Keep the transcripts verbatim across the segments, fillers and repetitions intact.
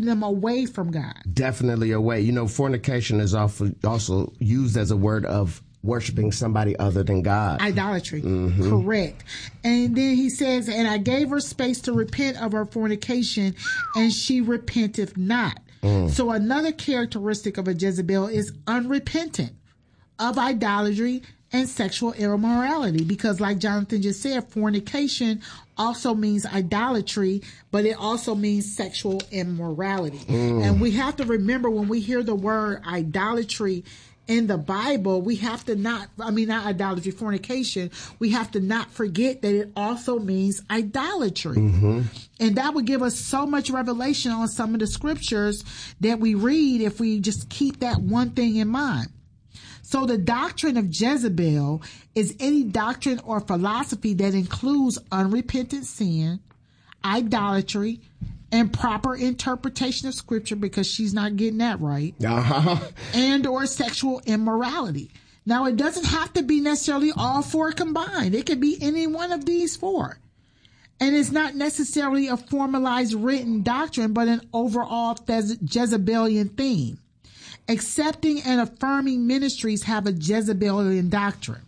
leading them away from God. Definitely away. You know, fornication is also used as a word of worshiping somebody other than God. Idolatry. Mm-hmm. Correct. And then he says, and I gave her space to repent of her fornication, and she repenteth not. Mm. So another characteristic of a Jezebel is unrepentant of idolatry and sexual immorality, because like Jonathan just said, fornication also means idolatry, but it also means sexual immorality. Mm. And we have to remember, when we hear the word idolatry in the Bible, we have to not, I mean, not idolatry, fornication, we have to not forget that it also means idolatry. Mm-hmm. And that would give us so much revelation on some of the scriptures that we read if we just keep that one thing in mind. So the doctrine of Jezebel is any doctrine or philosophy that includes unrepentant sin, idolatry, and proper interpretation of scripture, because she's not getting that right, uh-huh. and or sexual immorality. Now, it doesn't have to be necessarily all four combined. It could be any one of these four. And it's not necessarily a formalized written doctrine, but an overall Jezebelian theme. Accepting and affirming ministries have a Jezebelian doctrine.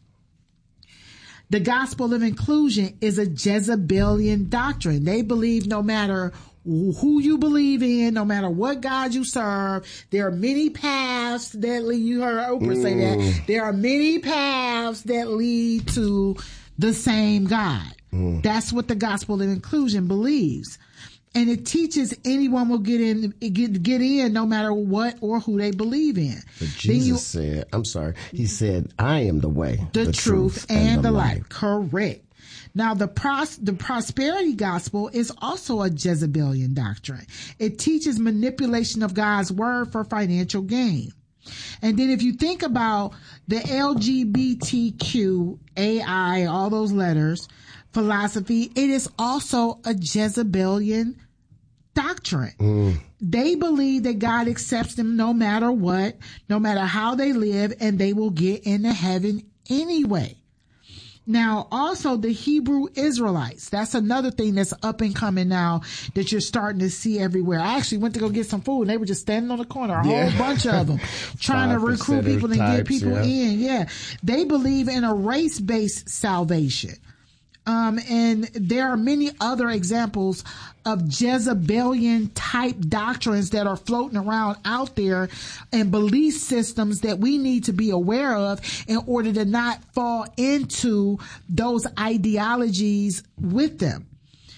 The gospel of inclusion is a Jezebelian doctrine. They believe no matter who you believe in, no matter what God you serve, there are many paths that lead, you heard Oprah say that, there are many paths that lead to the same God. Mm. That's what the gospel of inclusion believes. And it teaches anyone will get in, get, get in no matter what or who they believe in. But Jesus you, said, I'm sorry, he said, I am the way, the, the truth, truth, and, and the, the life. life. Correct. Now, the pros- the prosperity gospel is also a Jezebelian doctrine. It teaches manipulation of God's word for financial gain. And then if you think about the L G B T Q A I, all those letters, philosophy, it is also a Jezebelian doctrine. Mm. They believe that God accepts them no matter what, no matter how they live, and they will get into heaven anyway. Now, also the Hebrew Israelites. That's another thing that's up and coming now that you're starting to see everywhere. I actually went to go get some food, and they were just standing on the corner, a yeah. whole bunch of them, trying to recruit people and types, get people yeah. in. Yeah. They believe in a race-based salvation. Um, and there are many other examples of Jezebelian type doctrines that are floating around out there, and belief systems that we need to be aware of in order to not fall into those ideologies with them.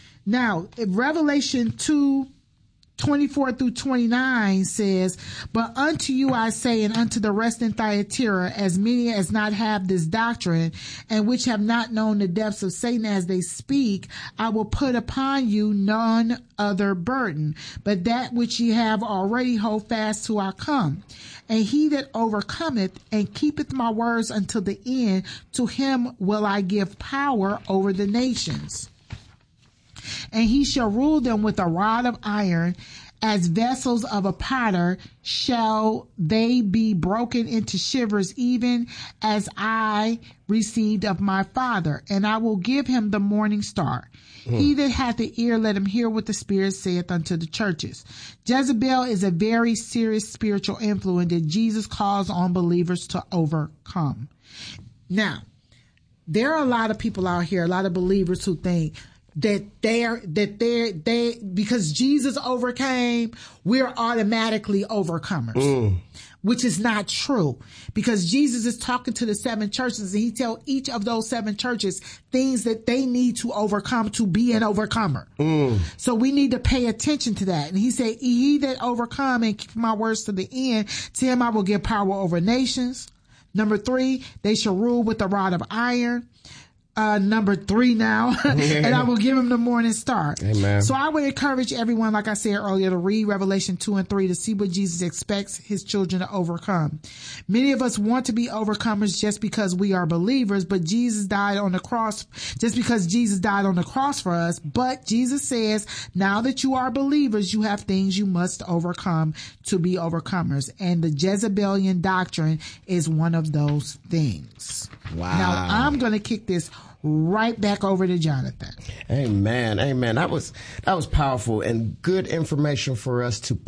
Now, Revelation two, twenty-four through twenty-nine says, but unto you I say, and unto the rest in Thyatira, as many as not have this doctrine, and which have not known the depths of Satan as they speak, I will put upon you none other burden, but that which ye have already hold fast till I come. And he that overcometh and keepeth my words until the end, to him will I give power over the nations. And he shall rule them with a rod of iron, as vessels of a potter shall they be broken into shivers, even as I received of my Father. And I will give him the morning star. Mm. He that hath the ear, let him hear what the Spirit saith unto the churches. Jezebel is a very serious spiritual influence that Jesus calls on believers to overcome. Now, there are a lot of people out here, a lot of believers who think that they're, that they're, they, because Jesus overcame, we're automatically overcomers, mm. which is not true, because Jesus is talking to the seven churches, and he tell each of those seven churches things that they need to overcome to be an overcomer. Mm. So we need to pay attention to that. And he said, he that overcome and keep my words to the end, to him I will give power over nations. Number three, they shall rule with a rod of iron. Uh, number three now, and I will give him the morning star. Amen. So I would encourage everyone, like I said earlier, to read Revelation two and three to see what Jesus expects his children to overcome. Many of us want to be overcomers just because we are believers, but Jesus died on the cross, just because Jesus died on the cross for us. But Jesus says, now that you are believers, you have things you must overcome to be overcomers. And the Jezebelian doctrine is one of those things. Wow. Now I'm going to kick this right back over to Jonathan. Amen. Amen. That was, that was powerful and good information for us to